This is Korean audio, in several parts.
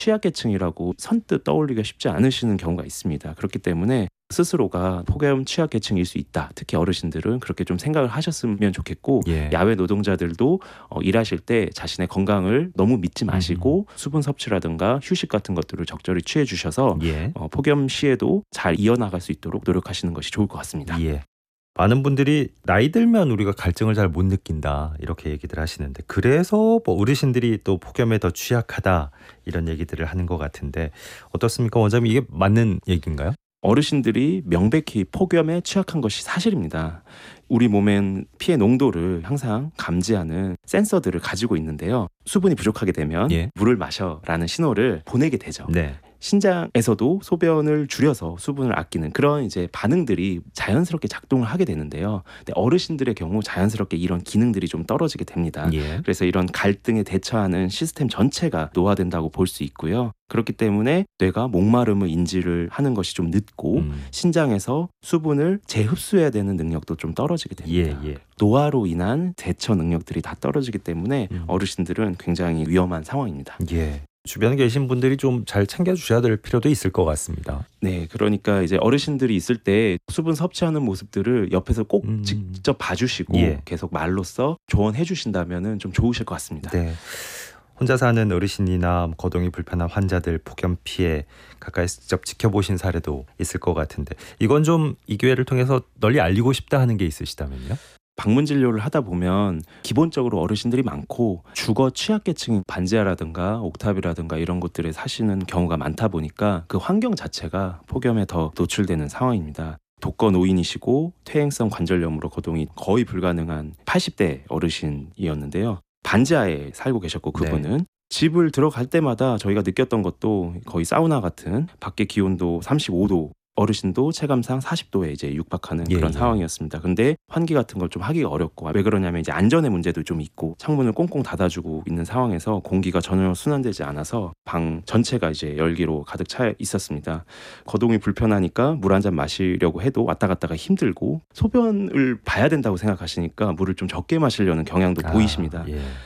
취약계층이라고 선뜻 떠올리기가 쉽지 않으시는 경우가 있습니다. 그렇기 때문에 스스로가 폭염 취약계층일 수 있다. 특히 어르신들은 그렇게 좀 생각을 하셨으면 좋겠고 예. 야외 노동자들도 일하실 때 자신의 건강을 너무 믿지 마시고 수분 섭취라든가 휴식 같은 것들을 적절히 취해 주셔서 예. 폭염 시에도 잘 이어나갈 수 있도록 노력하시는 것이 좋을 것 같습니다. 예. 많은 분들이 나이 들면 우리가 갈증을 잘 못 느낀다 이렇게 얘기들 하시는데 그래서 뭐 어르신들이 또 폭염에 더 취약하다 이런 얘기들을 하는 것 같은데 어떻습니까? 원장님 이게 맞는 얘기인가요? 어르신들이 명백히 폭염에 취약한 것이 사실입니다. 우리 몸엔 피해 농도를 항상 감지하는 센서들을 가지고 있는데요. 수분이 부족하게 되면 예. 물을 마셔라는 신호를 보내게 되죠. 네. 신장에서도 소변을 줄여서 수분을 아끼는 그런 이제 반응들이 자연스럽게 작동을 하게 되는데요. 근데 어르신들의 경우 자연스럽게 이런 기능들이 좀 떨어지게 됩니다. 예. 그래서 이런 갈등에 대처하는 시스템 전체가 노화된다고 볼 수 있고요. 그렇기 때문에 뇌가 목마름을 인지를 하는 것이 좀 늦고 신장에서 수분을 재흡수해야 되는 능력도 좀 떨어지게 됩니다. 예. 노화로 인한 대처 능력들이 다 떨어지기 때문에 어르신들은 굉장히 위험한 상황입니다. 예. 주변에 계신 분들이 좀 잘 챙겨주셔야 될 필요도 있을 것 같습니다. 네, 그러니까 이제 어르신들이 있을 때 수분 섭취하는 모습들을 옆에서 꼭 직접 봐주시고 예. 계속 말로써 조언해 주신다면은 좀 좋으실 것 같습니다. 네. 혼자 사는 어르신이나 거동이 불편한 환자들 폭염 피해 가까이서 직접 지켜보신 사례도 있을 것 같은데 이건 좀 이 기회를 통해서 널리 알리고 싶다 하는 게 있으시다면요? 방문 진료를 하다 보면 기본적으로 어르신들이 많고 주거 취약계층인 반지하라든가 옥탑이라든가 이런 곳들에 사시는 경우가 많다 보니까 그 환경 자체가 폭염에 더 노출되는 상황입니다. 독거 노인이시고 퇴행성 관절염으로 거동이 거의 불가능한 80대 어르신이었는데요. 반지하에 살고 계셨고 그분은 집을 들어갈 때마다 저희가 느꼈던 것도 거의 사우나 같은 밖에 기온도 35도 어르신도 체감상 40도에 이제 육박하는 그런 상황이었습니다. 근데 환기 같은 걸 좀 하기가 어렵고 왜 그러냐면 이제 안전의 문제도 좀 있고 창문을 꽁꽁 닫아주고 있는 상황에서 공기가 전혀 순환되지 않아서 방 전체가 이제 열기로 가득 차 있었습니다. 거동이 불편하니까 물 한 잔 마시려고 해도 왔다 갔다가 힘들고 소변을 봐야 된다고 생각하시니까 물을 좀 적게 마시려는 경향도 보이십니다.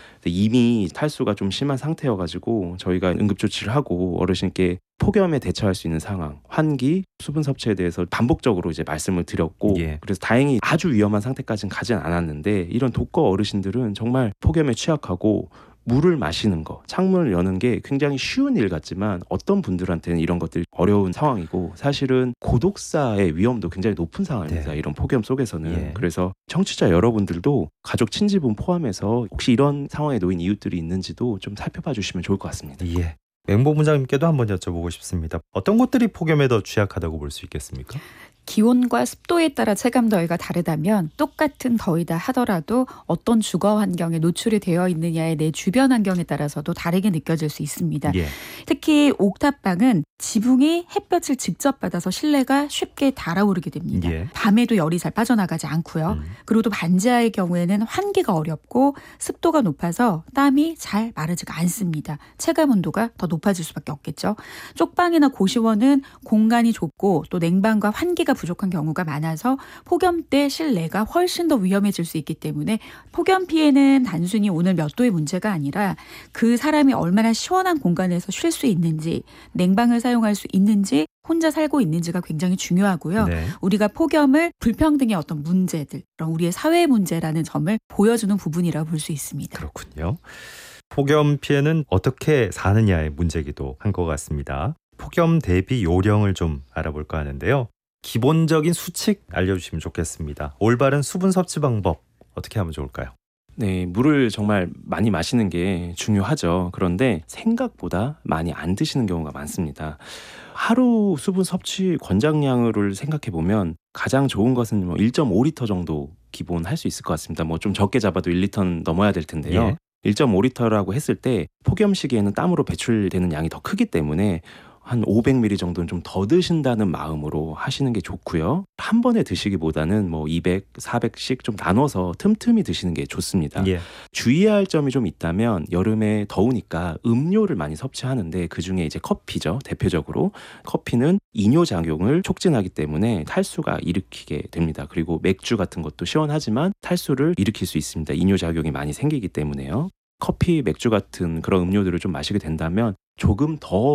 이미 탈수가 좀 심한 상태여가지고 저희가 응급조치를 하고 어르신께 폭염에 대처할 수 있는 상황, 환기, 수분 섭취에 대해서 반복적으로 이제 말씀을 드렸고 그래서 다행히 아주 위험한 상태까지는 가진 않았는데 이런 독거 어르신들은 정말 폭염에 취약하고 물을 마시는 거, 창문을 여는 게 굉장히 쉬운 일 같지만 어떤 분들한테는 이런 것들이 어려운 상황이고 사실은 고독사의 위험도 굉장히 높은 상황입니다. 이런 폭염 속에서는. 그래서 청취자 여러분들도 가족 친지분 포함해서 혹시 이런 상황에 놓인 이웃들이 있는지도 좀 살펴봐 주시면 좋을 것 같습니다. 예. 맹보 문장님께도 한번 여쭤보고 싶습니다. 어떤 것들이 폭염에 더 취약하다고 볼 수 있겠습니까? 기온과 습도에 따라 체감 더위가 다르다면 똑같은 더위다 하더라도 어떤 주거 환경에 노출이 되어 있느냐의 내 주변 환경에 따라서도 다르게 느껴질 수 있습니다. 특히 옥탑방은 지붕이 햇볕을 직접 받아서 실내가 쉽게 달아오르게 됩니다. 밤에도 열이 잘 빠져나가지 않고요. 그리고 또 반지하의 경우에는 환기가 어렵고 습도가 높아서 땀이 잘 마르지가 않습니다. 체감 온도가 더 높아질 수밖에 없겠죠. 쪽방이나 고시원은 공간이 좁고 또 냉방과 환기가 부족한 경우가 많아서 폭염 때 실내가 훨씬 더 위험해질 수 있기 때문에 폭염 피해는 단순히 오늘 몇 도의 문제가 아니라 그 사람이 얼마나 시원한 공간에서 쉴 수 있는지, 냉방을 사용할 수 있는지, 혼자 살고 있는지가 굉장히 중요하고요. 우리가 폭염을 불평등의 어떤 문제들, 그런 우리의 사회 문제라는 점을 보여주는 부분이라고 볼 수 있습니다. 그렇군요. 폭염 피해는 어떻게 사느냐의 문제이기도 한 것 같습니다. 폭염 대비 요령을 좀 알아볼까 하는데요. 기본적인 수칙 알려주시면 좋겠습니다. 올바른 수분 섭취 방법 어떻게 하면 좋을까요? 네, 물을 정말 많이 마시는 게 중요하죠. 그런데 생각보다 많이 안 드시는 경우가 많습니다. 하루 수분 섭취 권장량을 생각해 보면 가장 좋은 것은 1.5리터 정도 기본 할 수 있을 것 같습니다. 뭐 좀 적게 잡아도 1리터는 넘어야 될 텐데요. 1.5리터라고 했을 때 폭염 시기에는 땀으로 배출되는 양이 더 크기 때문에 한 500ml 정도는 좀 더 드신다는 마음으로 하시는 게 좋고요. 한 번에 드시기보다는 뭐 200, 400씩 좀 나눠서 틈틈이 드시는 게 좋습니다. 주의해야 할 점이 좀 있다면 여름에 더우니까 음료를 많이 섭취하는데 그중에 이제 커피죠. 대표적으로 커피는 이뇨작용을 촉진하기 때문에 탈수가 일으키게 됩니다. 그리고 맥주 같은 것도 시원하지만 탈수를 일으킬 수 있습니다. 이뇨작용이 많이 생기기 때문에요. 커피, 맥주 같은 그런 음료들을 좀 마시게 된다면 조금 더